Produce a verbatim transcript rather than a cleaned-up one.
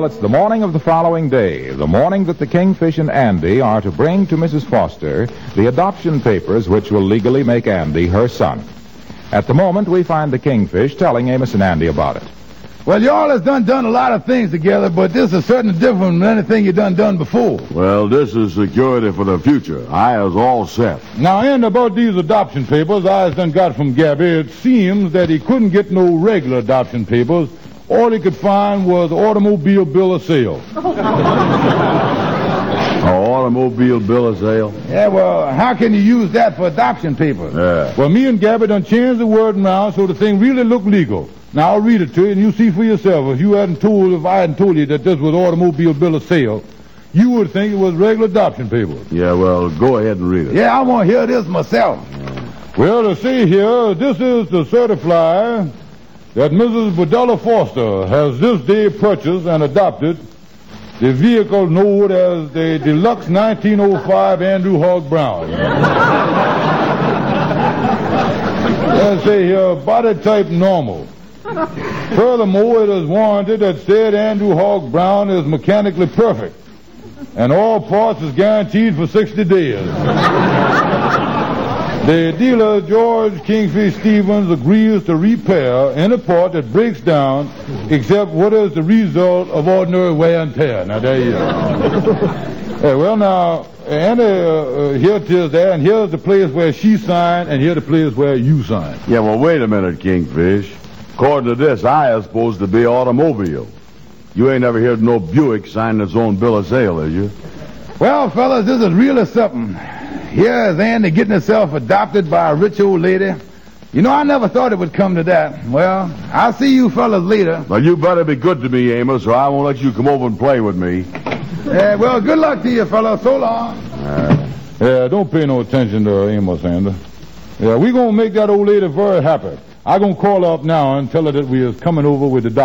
Well, it's the morning of the following day, the morning that the Kingfish and Andy are to bring to Missus Foster the adoption papers which will legally make Andy her son. At the moment, we find the Kingfish telling Amos and Andy about it. Well, y'all has done done a lot of things together, but this is certainly different than anything you done done before. Well, this is security for the future. I is all set. Now, and about these adoption papers I has done got from Gabby, it seems that he couldn't get no regular adoption papers. All he could find was automobile bill of sale. Oh, automobile bill of sale? Yeah, well, how can you use that for adoption papers? Yeah. Well, me and Gabby done changed the word around so the thing really look legal. Now, I'll read it to you, and you see for yourself. If you hadn't told, if I hadn't told you that this was automobile bill of sale, you would think it was regular adoption papers. Yeah, well, go ahead and read it. Yeah, I want to hear this myself. Well, to see here, this is to certify that Missus Bedella Foster has this day purchased and adopted the vehicle known as the Deluxe nineteen oh five Andrew Hogg Brown. Let's say here, body type normal. Furthermore, it is warranted that said Andrew Hogg Brown is mechanically perfect, and all parts is guaranteed for sixty days. The dealer, George Kingfish Stevens, agrees to repair any part that breaks down except what is the result of ordinary wear and tear. Now, there you go. Hey, well, now, Andy, uh, uh, here it is there, and here's the place where she signed, and here's the place where you signed. Yeah, well, wait a minute, Kingfish. According to this, I is supposed to be automobile. You ain't never heard no Buick sign its own bill of sale, is you? Well, fellas, this is really something. Here is Andy getting herself adopted by a rich old lady. You know, I never thought it would come to that. Well, I'll see you fellas later. Well, you better be good to me, Amos, or I won't let you come over and play with me. Yeah, well, good luck to you, fellas. So long. Uh, Yeah, don't pay no attention to Amos, Andy. Yeah, we gonna make that old lady very happy. I'm gonna call her up now and tell her that we is coming over with the